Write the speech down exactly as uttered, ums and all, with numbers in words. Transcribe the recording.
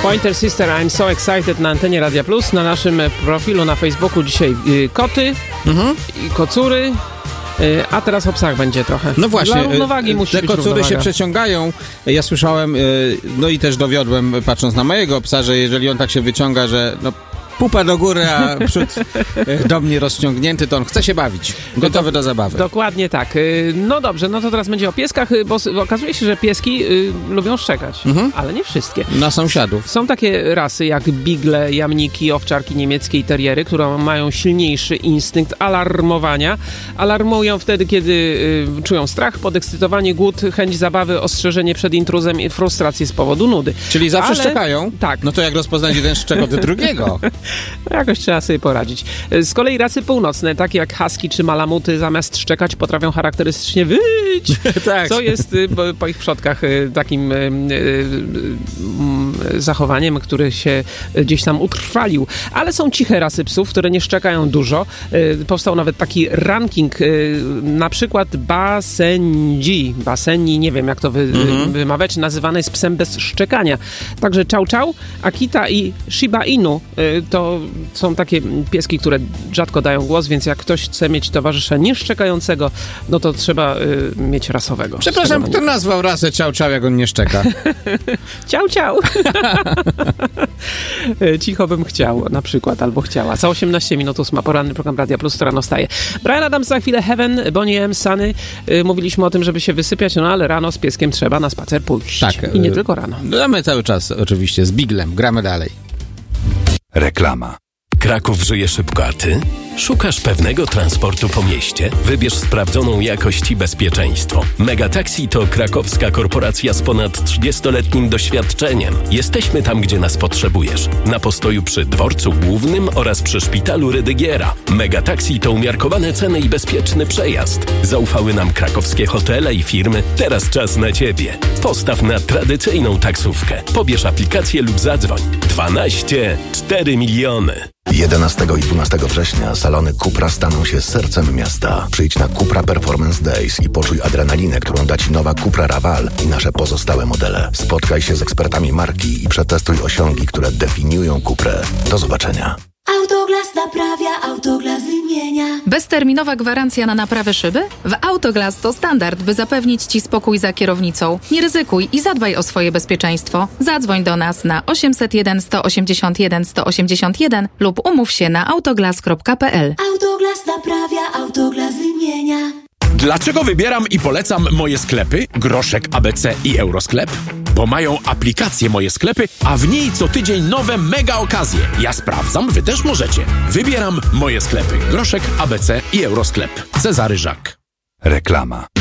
Pointer Sister, I'm so excited na antenie Radia Plus. Na naszym profilu na Facebooku dzisiaj y, koty mhm. i kocury. A teraz o psach będzie trochę. No właśnie, dla równowagi musi te być kocury równowaga. się przeciągają. Ja słyszałem, no i też dowiodłem, patrząc na mojego psa, że jeżeli on tak się wyciąga, że no, pupa do góry, a przód do mnie rozciągnięty, to on chce się bawić. Gotowy do zabawy. Dokładnie tak. No dobrze, no to teraz będzie o pieskach, bo okazuje się, że pieski y, lubią szczekać, mhm. ale nie wszystkie. Na sąsiadów. Są takie rasy jak bigle, jamniki, owczarki niemieckie i teriery, które mają silniejszy instynkt alarmowania. Alarmują wtedy, kiedy y, czują strach, podekscytowanie, głód, chęć zabawy, ostrzeżenie przed intruzem i frustrację z powodu nudy. Czyli zawsze ale... szczekają? Tak. No to jak rozpoznać jeden szczek od drugiego? No jakoś trzeba sobie poradzić. Z kolei rasy północne, takie jak husky czy malamuty, zamiast szczekać potrafią charakterystycznie wyć, tak. co jest po, po ich przodkach takim y, y, y, zachowaniem, który się gdzieś tam utrwalił. Ale są ciche rasy psów, które nie szczekają dużo. Y, powstał nawet taki ranking, y, na przykład Basenji, Basenji, nie wiem jak to wy, mhm. wymawiać, nazywany jest psem bez szczekania. Także Chow Chow, Akita i Shiba Inu y, to są takie pieski, które rzadko dają głos, więc jak ktoś chce mieć towarzysza nieszczekającego, no to trzeba y, mieć rasowego. Przepraszam, kto nie... nazwał rasę Chow Chow, jak on nie szczeka? Ciao, ciao. Cicho bym chciał, na przykład, albo chciała. Za osiemnaście minut ósma, poranny program Radia Plus, która rano staje. Brian Adams za chwilę, Heaven, Bonnie M, Sunny. Y, mówiliśmy o tym, żeby się wysypiać, no ale rano z pieskiem trzeba na spacer pójść. Tak. I nie y, tylko rano. Gramy cały czas, oczywiście, z Biglem. Gramy dalej. Reklama. Kraków żyje szybko, a ty? Szukasz pewnego transportu po mieście? Wybierz sprawdzoną jakość i bezpieczeństwo. Megataxi to krakowska korporacja z ponad trzydziestoletnim doświadczeniem. Jesteśmy tam, gdzie nas potrzebujesz. Na postoju przy dworcu głównym oraz przy szpitalu Rydygiera. Megataxi to umiarkowane ceny i bezpieczny przejazd. Zaufały nam krakowskie hotele i firmy. Teraz czas na ciebie. Postaw na tradycyjną taksówkę. Pobierz aplikację lub zadzwoń. dwanaście cztery miliony. jedenastego i dwunastego września salony Cupra staną się sercem miasta. Przyjdź na Cupra Performance Days i poczuj adrenalinę, którą da Ci nowa Cupra Raval i nasze pozostałe modele. Spotkaj się z ekspertami marki i przetestuj osiągi, które definiują Cuprę. Do zobaczenia. Autoglas naprawia, Autoglas wymienia. Bezterminowa gwarancja na naprawę szyby? W Autoglas to standard, by zapewnić Ci spokój za kierownicą. Nie ryzykuj i zadbaj o swoje bezpieczeństwo. Zadzwoń do nas na osiemset jeden sto osiemdziesiąt jeden sto osiemdziesiąt jeden lub umów się na autoglas kropka p l. Autoglas naprawia, Autoglas wymienia. Dlaczego wybieram i polecam moje sklepy, Groszek, A B C i Eurosklep? Bo mają aplikację Moje Sklepy, a w niej co tydzień nowe mega okazje. Ja sprawdzam, wy też możecie. Wybieram Moje Sklepy, Groszek, A B C i Eurosklep. Cezary Żak. Reklama.